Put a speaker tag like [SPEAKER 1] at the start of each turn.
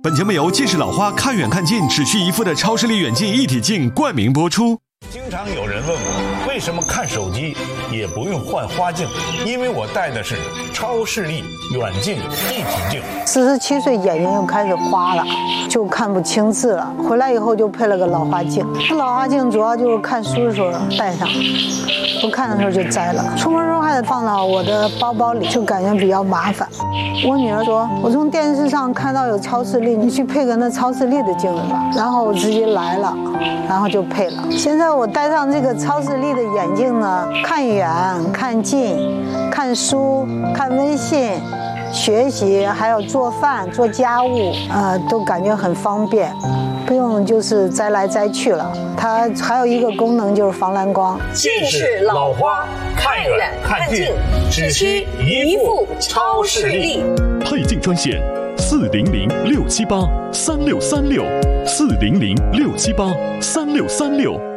[SPEAKER 1] 本节目由近视老花看远看近只需一副的超视力远近一体镜冠名播出。
[SPEAKER 2] 经常有人问我，为什么看手机也不用换花镜？因为我戴的是超视力远近一体镜。
[SPEAKER 3] 47岁眼睛又开始花了，就看不清字了。回来以后就配了个老花镜，这老花镜主要就是看书的时候戴上，不看的时候就摘了。出门时候还得放到我的包包里，就感觉比较麻烦。我女儿说，我从电视上看到有超视力，你去配个那超视力的镜子吧。然后我直接来了，然后就配了。现在我戴上这个超视力的眼镜呢，看远看近，看书看微信，学习还有做饭做家务，都感觉很方便，不用就是摘来摘去了。它还有一个功能就是防蓝光。
[SPEAKER 4] 近视老花看远看近只需一副超视力。
[SPEAKER 5] 配镜专线400-678-3636，400-678-3636。